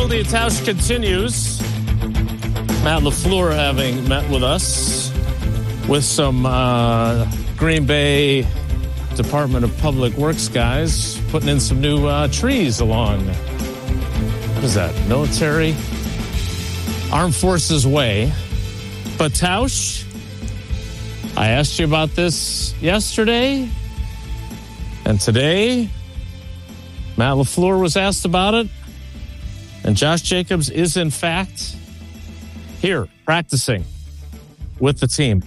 Goldie and Tausch continues. Matt LaFleur having met with us with some Green Bay Department of Public Works guys putting in some new trees along, what is that, military Armed Forces Way. But Tausch, I asked you about this yesterday, and today Matt LaFleur was asked about it, and Josh Jacobs is in fact here practicing with the team.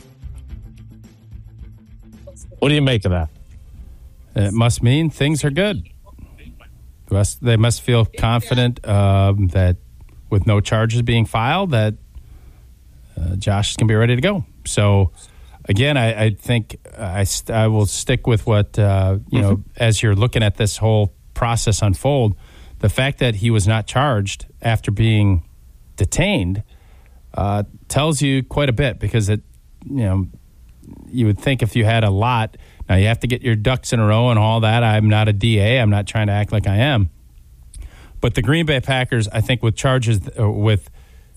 What do you make of that? It must mean things are good. They must feel confident that with no charges being filed, that Josh is going to be ready to go. So, again, I think I will stick with what, know, as you're looking at this whole process unfold, the fact that he was not charged after being detained tells you quite a bit, because you would think if you had a lot, now you have to get your ducks in a row and all that. I'm not a DA. I'm not trying to act like I am. But the Green Bay Packers, I think with charges, with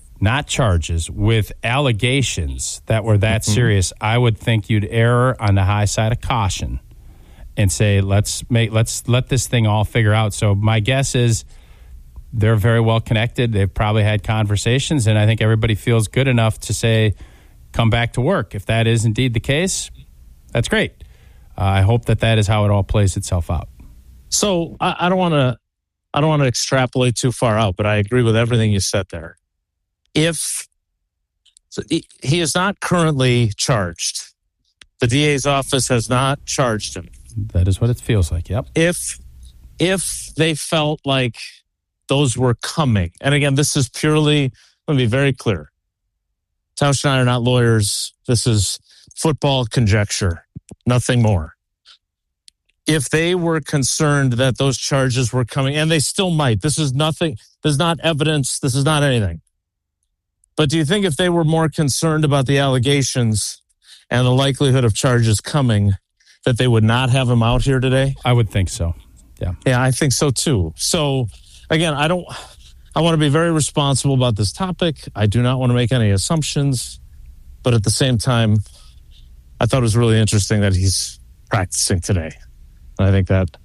allegations that were that serious, I would think you'd err on the high side of caution and say, let's let this thing all figure out. So my guess is they're very well connected. They've probably had conversations, and I think everybody feels good enough to say, come back to work. If that is indeed the case, that's great. I hope that is how it all plays itself out. So I don't want to extrapolate too far out, but I agree with everything you said there. If he is not currently charged, the DA's office has not charged him. That is what it feels like. Yep. If they felt like those were coming, and again, this is purely, let me be very clear. Tausch and I are not lawyers. This is football conjecture, nothing more. If they were concerned that those charges were coming, and they still might, this is nothing, there's not evidence, this is not anything. But do you think if they were more concerned about the allegations and the likelihood of charges coming, that they would not have him out here today? I would think so. Yeah. Yeah, I think so too. So again, I want to be very responsible about this topic. I do not want to make any assumptions, but at the same time, I thought it was really interesting that he's practicing today. And I think that